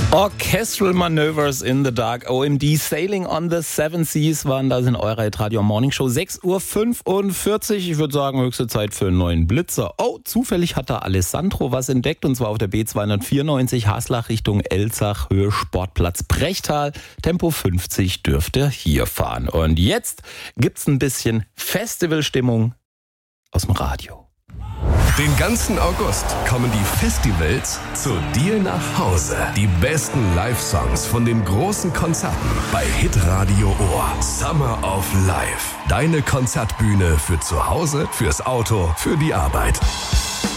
Orchestral Maneuvers in the Dark, OMD, Sailing on the Seven Seas waren das in eurer Radio Morning Show. 6:45 Uhr. Ich würde sagen, höchste Zeit für einen neuen Blitzer. Oh, zufällig hat da Alessandro was entdeckt, und zwar auf der B294 Haslach Richtung Elzach, Höhe Sportplatz Brechtal. Tempo 50 dürfte hier fahren. Und jetzt gibt's ein bisschen Festivalstimmung aus dem Radio. Den ganzen August kommen die Festivals zu dir nach Hause. Die besten Live-Songs von den großen Konzerten bei Hitradio Ohr. Summer of Life. Deine Konzertbühne für zu Hause, fürs Auto, für die Arbeit.